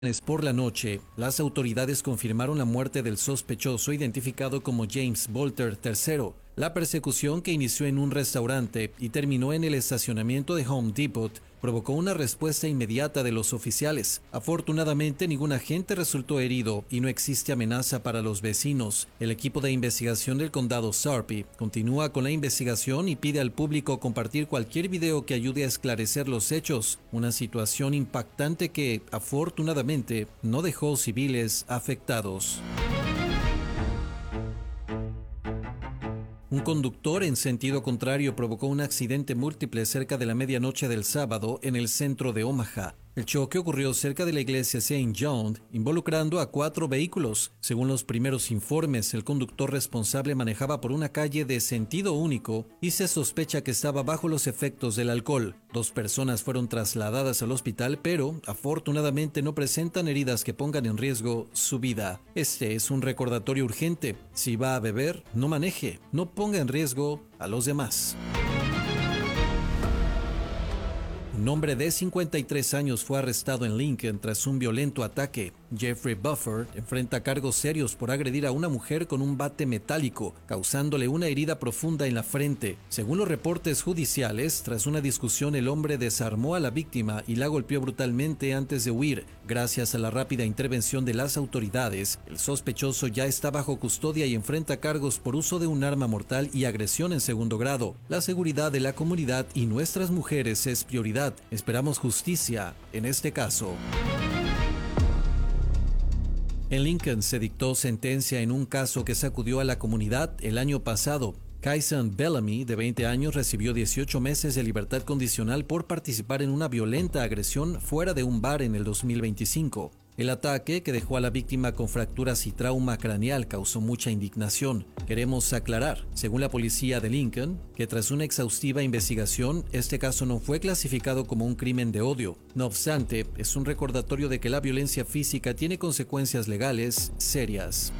Por la noche, las autoridades confirmaron la muerte del sospechoso identificado como James Bolter III. La persecución, que inició en un restaurante y terminó en el estacionamiento de Home Depot, provocó una respuesta inmediata de los oficiales. Afortunadamente, ningún agente resultó herido y no existe amenaza para los vecinos. El equipo de investigación del condado Sarpy continúa con la investigación y pide al público compartir cualquier video que ayude a esclarecer los hechos. Una situación impactante que, afortunadamente, no dejó civiles afectados. Un conductor en sentido contrario provocó un accidente múltiple cerca de la medianoche del sábado en el centro de Omaha. El choque ocurrió cerca de la iglesia St. John, involucrando a 4 vehículos. Según los primeros informes, el conductor responsable manejaba por una calle de sentido único y se sospecha que estaba bajo los efectos del alcohol. 2 personas fueron trasladadas al hospital, pero afortunadamente no presentan heridas que pongan en riesgo su vida. Este es un recordatorio urgente. Si va a beber, no maneje, no ponga en riesgo a los demás. Un hombre de 53 años fue arrestado en Lincoln tras un violento ataque. Jeffrey Buffer enfrenta cargos serios por agredir a una mujer con un bate metálico, causándole una herida profunda en la frente. Según los reportes judiciales, tras una discusión, el hombre desarmó a la víctima y la golpeó brutalmente antes de huir. Gracias a la rápida intervención de las autoridades, el sospechoso ya está bajo custodia y enfrenta cargos por uso de un arma mortal y agresión en segundo grado. La seguridad de la comunidad y nuestras mujeres es prioridad. Esperamos justicia en este caso. En Lincoln se dictó sentencia en un caso que sacudió a la comunidad el año pasado. Kyson Bellamy, de 20 años, recibió 18 meses de libertad condicional por participar en una violenta agresión fuera de un bar en el 2025. El ataque, que dejó a la víctima con fracturas y trauma craneal, causó mucha indignación. Queremos aclarar, según la policía de Lincoln, que tras una exhaustiva investigación, este caso no fue clasificado como un crimen de odio. No obstante, es un recordatorio de que la violencia física tiene consecuencias legales serias.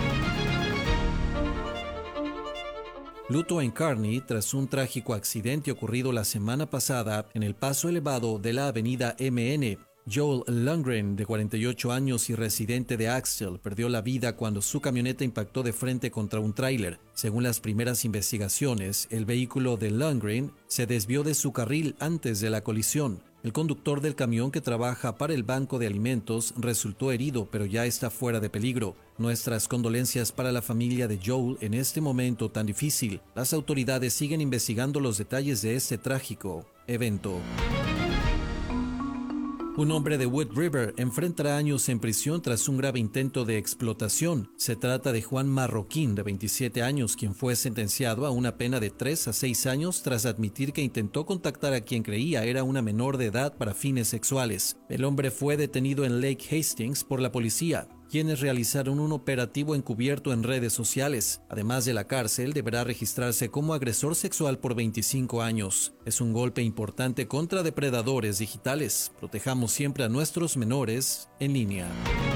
Luto en Kearney tras un trágico accidente ocurrido la semana pasada en el paso elevado de la avenida MN. Joel Lundgren, de 48 años y residente de Axtell, perdió la vida cuando su camioneta impactó de frente contra un tráiler. Según las primeras investigaciones, el vehículo de Lundgren se desvió de su carril antes de la colisión. El conductor del camión, que trabaja para el banco de alimentos, resultó herido, pero ya está fuera de peligro. Nuestras condolencias para la familia de Joel en este momento tan difícil. Las autoridades siguen investigando los detalles de este trágico evento. Un hombre de Wood River enfrentará años en prisión tras un grave intento de explotación. Se trata de Juan Marroquín, de 27 años, quien fue sentenciado a una pena de 3 a 6 años tras admitir que intentó contactar a quien creía era una menor de edad para fines sexuales. El hombre fue detenido en Lake Hastings por la policía, quienes realizaron un operativo encubierto en redes sociales. Además de la cárcel, deberá registrarse como agresor sexual por 25 años. Es un golpe importante contra depredadores digitales. Protejamos siempre a nuestros menores en línea.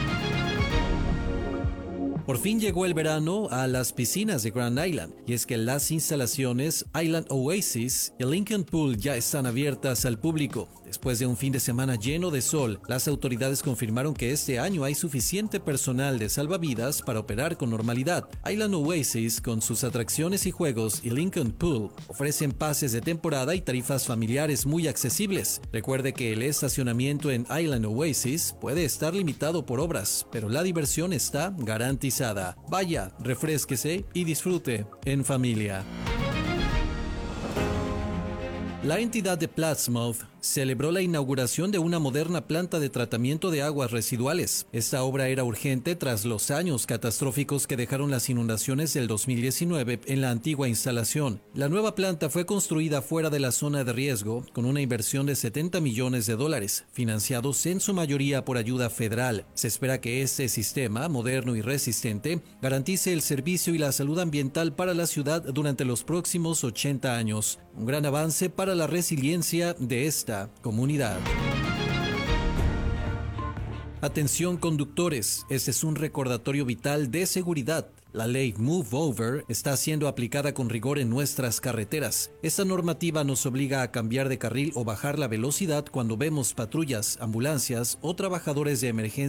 Por fin llegó el verano a las piscinas de Grand Island, y es que las instalaciones Island Oasis y Lincoln Pool ya están abiertas al público. Después de un fin de semana lleno de sol, las autoridades confirmaron que este año hay suficiente personal de salvavidas para operar con normalidad. Island Oasis, con sus atracciones y juegos, y Lincoln Pool ofrecen pases de temporada y tarifas familiares muy accesibles. Recuerde que el estacionamiento en Island Oasis puede estar limitado por obras, pero la diversión está garantizada. Vaya, refrésquese y disfrute en familia. La entidad de Plattsmouth celebró la inauguración de una moderna planta de tratamiento de aguas residuales. Esta obra era urgente tras los años catastróficos que dejaron las inundaciones del 2019 en la antigua instalación. La nueva planta fue construida fuera de la zona de riesgo con una inversión de $70 millones, financiados en su mayoría por ayuda federal. Se espera que este sistema, moderno y resistente, garantice el servicio y la salud ambiental para la ciudad durante los próximos 80 años. Un gran avance para la resiliencia de esta comunidad. Atención conductores, este es un recordatorio vital de seguridad. La ley Move Over está siendo aplicada con rigor en nuestras carreteras. Esta normativa nos obliga a cambiar de carril o bajar la velocidad cuando vemos patrullas, ambulancias o trabajadores de emergencia